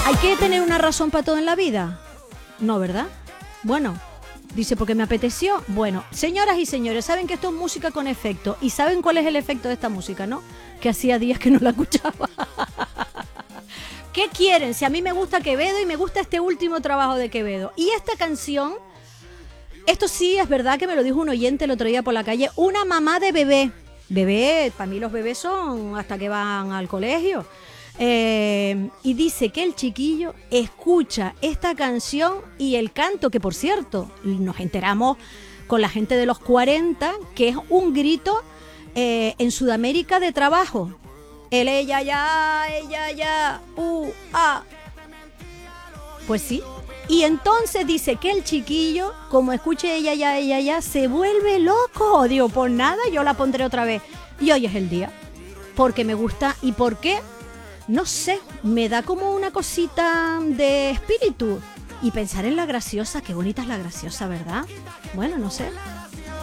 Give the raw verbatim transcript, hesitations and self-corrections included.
¿Hay que tener una razón para todo en la vida? No, ¿verdad? Bueno, dice, porque me apeteció. Bueno, señoras y señores, saben que esto es música con efecto. ¿Y saben cuál es el efecto de esta música, no? Que hacía días que no la escuchaba. ¿Qué quieren? Si a mí me gusta Quevedo y me gusta este último trabajo de Quevedo. Y esta canción, esto sí es verdad que me lo dijo un oyente el otro día por la calle, una mamá de bebé. Bebé, para mí los bebés son hasta que van al colegio. Eh, y dice que el chiquillo escucha esta canción y el canto, que por cierto, nos enteramos con la gente de los cuarenta, que es un grito eh, en Sudamérica de trabajo. El ella ya, ella ya, uh, ah. Pues sí. Y entonces dice que el chiquillo, como escuche ella ya, ella ya, se vuelve loco. Digo, pues nada, yo la pondré otra vez. Y hoy es el día. Porque me gusta. ¿Y por qué? No sé, me da como una cosita de espíritu. Y pensar en la graciosa, qué bonita es la graciosa, ¿verdad? Bueno, no sé.